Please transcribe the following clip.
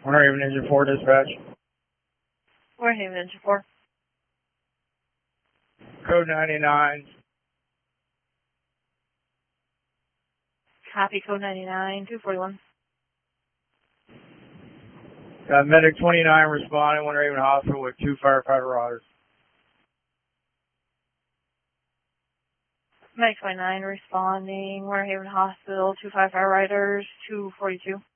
Winter Haven Engine 4 dispatch. Winter Haven Engine 4. Code 99. Copy, code 99, 241. Medic 29 responding, Winter Haven Hospital with 2 firefighter riders. Medic 29 responding, Winter Haven Hospital, 2 firefighter riders, 242.